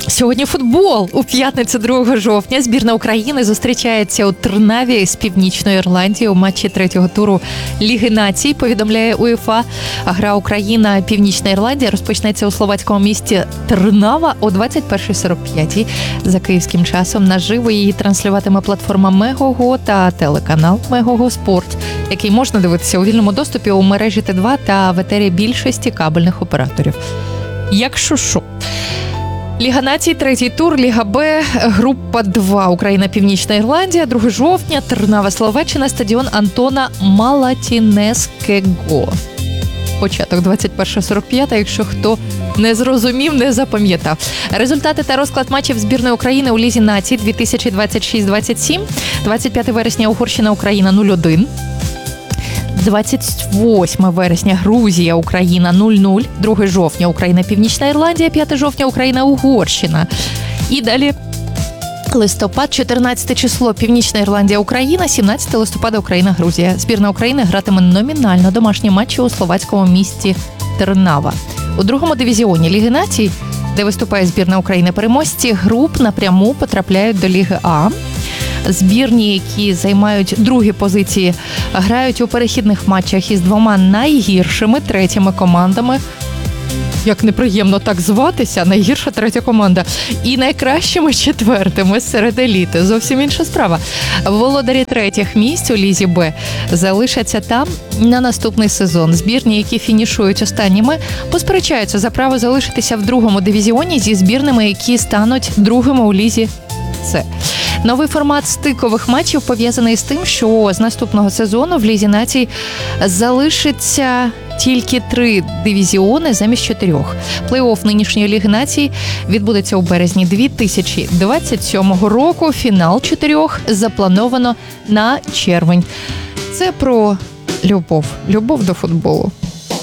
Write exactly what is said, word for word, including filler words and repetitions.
Сьогодні футбол. У п'ятницю другого жовтня збірна України зустрічається у Трнаві з Північною Ірландією у матчі третього туру Ліги націй, повідомляє УЄФА. Гра Україна-Північна Ірландія розпочнеться у словацькому місті Трнава о двадцять перша сорок п'ять за київським часом. Наживо її транслюватиме платформа Мегого та телеканал Мегого Спорт, який можна дивитися у вільному доступі у мережі Т два та в етері більшості кабельних операторів. Якщо що. Ліга націй, третій тур, Ліга Б, група два. Україна, Північна Ірландія, другого жовтня, Трнава, Словаччина, стадіон Антона Малатінескего. Початок двадцять перша сорок п'ять, якщо хто не зрозумів, не запам'ятав. Результати та розклад матчів збірної України у Лізі націй дві тисячі двадцять шість двадцять сім. двадцять п'ятого вересня Угорщина, Україна нуль один. двадцять восьмого вересня Грузія, Україна нуль нуль. другого жовтня Україна, Північна Ірландія, п'ятого жовтня Україна, Угорщина. І далі листопад, чотирнадцяте число Північна Ірландія, Україна, сімнадцятого листопада Україна, Грузія. Збірна України гратиме номінально домашні матчі у словацькому місті Трнава. У другому дивізіоні Ліги націй, де виступає збірна України, переможці груп напряму потрапляють до Ліги А. Збірні, які займають другі позиції, грають у перехідних матчах із двома найгіршими третіми командами. Як неприємно так зватися, найгірша третя команда. І найкращими четвертими серед еліти. Зовсім інша справа. Володарі третіх місць у Лізі Б залишаться там на наступний сезон. Збірні, які фінішують останніми, посперечаються за право залишитися в другому дивізіоні зі збірними, які стануть другими у Лізі С. Новий формат стикових матчів пов'язаний з тим, що з наступного сезону в Лізі націй залишиться тільки три дивізіони замість чотирьох. Плей-офф нинішньої Ліги націй відбудеться у березні дві тисячі двадцять сьомого року. Фінал чотирьох заплановано на червень. Це про любов. Любов до футболу.